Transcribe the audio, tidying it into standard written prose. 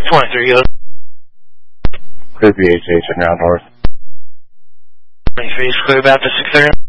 23, go. Clear BHH and round north. 23 is clear about the 630.